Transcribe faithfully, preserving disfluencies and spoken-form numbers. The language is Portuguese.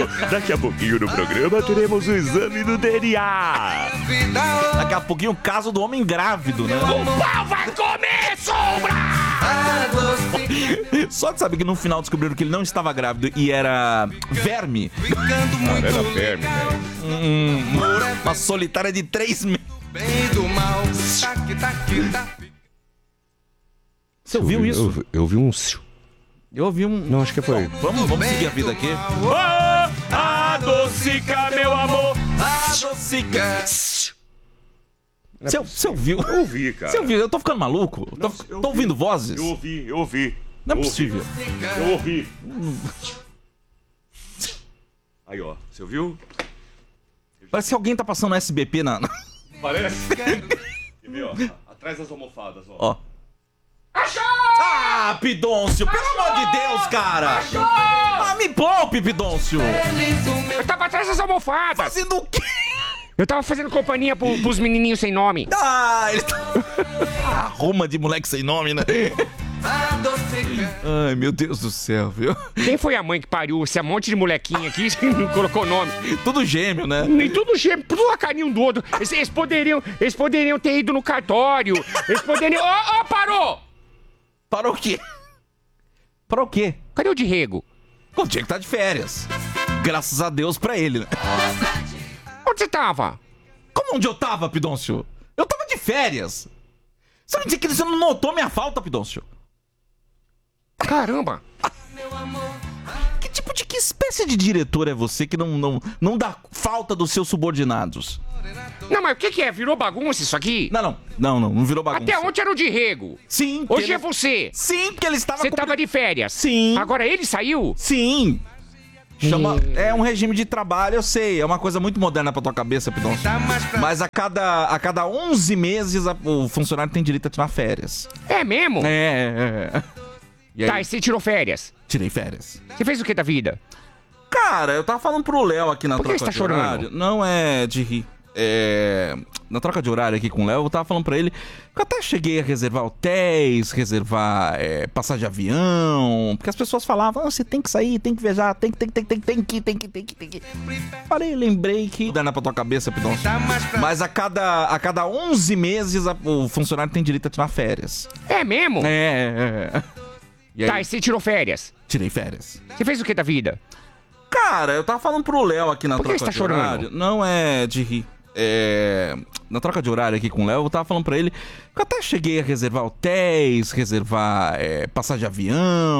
Daqui a pouquinho no programa teremos o exame do D N A. Daqui a pouquinho o caso do homem grávido, né? O pau vai comer, sombra! Só de saber que no final descobriram que ele não estava grávido e era verme. Cara, era verme, velho. Hum, uma solitária de três meses. Você ouviu isso? Eu, eu vi um... Eu ouvi um... Não, acho que foi. Vamos, vamos seguir a vida aqui. Oh, adocica, meu amor. Adocica. Você, você ouviu? Eu ouvi, cara. Você ouviu? Eu tô ficando maluco? Tô, Nossa, eu tô ouvindo ouvi. vozes? Eu ouvi, eu ouvi. Não é eu possível. Ouvi. Eu ouvi. Aí, ó. Você ouviu? Parece que alguém tá passando S B P na... Parece. Quer ver, ó? Atrás das almofadas, ó. Ó. Ah, Pidôncio, pelo amor de Deus, cara! Ah, me poupe, Pidôncio! Eu tava atrás das almofadas. Fazendo o quê? Eu tava fazendo companhia pro, pros menininhos sem nome. Ah, ele tá... Ah, Roma de moleque sem nome, né? Ai, meu Deus do céu, viu? Quem foi a mãe que pariu esse monte de molequinho aqui e não colocou nome? Tudo gêmeo, né? E tudo gêmeo, tudo a carinho um do outro. Eles, eles, poderiam, eles poderiam ter ido no cartório. Eles poderiam... Ó, oh, oh, parou! Parou o quê? Parou o quê? Cadê o Diego? O Diego tá de férias. Graças a Deus pra ele, né? Onde você tava? Como onde eu tava, Pidôncio? Eu tava de férias. Você não disse que você não notou minha falta, Pidôncio? Caramba! Que tipo de... Que espécie de diretor é você que não, não, não dá falta dos seus subordinados? Não, mas o que que é? Virou bagunça isso aqui? Não, não. Não, não. Não virou bagunça. Até ontem era o Diego. Sim. porque Hoje ele- é você. Sim, porque ele estava... Você com- tava de férias. Sim. Agora ele saiu? Sim. Chama... Hum. É um regime de trabalho, eu sei. É uma coisa muito moderna pra tua cabeça, Pidôncio. Mas a cada, a cada onze meses a- o funcionário tem direito a tirar férias. É mesmo? É, é, é. E aí, Tá, e você tirou férias? tirei férias. Você fez o que da vida? Cara, eu tava falando pro Léo aqui na Por que troca você tá de chorando? horário. Não é de rir. É... Na troca de horário aqui com o Léo, eu tava falando pra ele que eu até cheguei a reservar hotéis, reservar é, passagem de avião, porque as pessoas falavam, ah, você tem que sair, tem que viajar, tem que, tem que, tem que, tem que, tem que, tem que, tem que. Parei, lembrei que... Dá pra tua cabeça, Pidôncio. Mas a cada, a cada onze meses a- o funcionário tem direito a tirar férias. É mesmo? É, é, é. E aí, Tá, e você tirou férias? tirei férias. Você fez o que da vida? Cara, eu tava falando pro Léo aqui na Por que troca você tá de chorando? horário. Não é de rir. É... Na troca de horário aqui com o Léo, eu tava falando pra ele que eu até cheguei a reservar hotéis, reservar é, passagem de avião,